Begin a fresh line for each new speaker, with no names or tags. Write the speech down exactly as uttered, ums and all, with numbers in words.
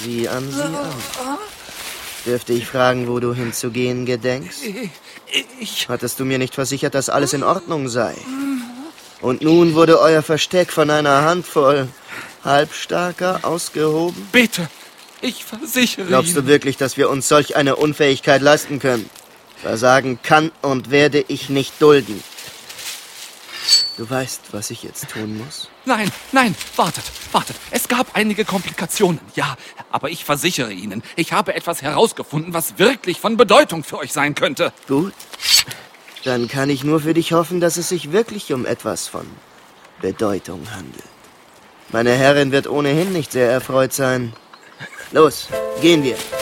Sieh an, sieh an. Dürfte ich fragen, wo du hinzugehen gedenkst?
Ich...
Hattest du mir nicht versichert, dass alles in Ordnung sei? Und nun wurde euer Versteck von einer Handvoll Halbstarker ausgehoben?
Bitte, ich versichere
Glaubst du
Ihnen.
wirklich, dass wir uns solch eine Unfähigkeit leisten können? Versagen kann und werde ich nicht dulden. Du weißt, was ich jetzt tun muss?
Nein, nein, wartet, wartet. Es gab einige Komplikationen, ja. Aber ich versichere Ihnen, ich habe etwas herausgefunden, was wirklich von Bedeutung für euch sein könnte.
Gut. Dann kann ich nur für dich hoffen, dass es sich wirklich um etwas von Bedeutung handelt. Meine Herrin wird ohnehin nicht sehr erfreut sein. Los, gehen wir.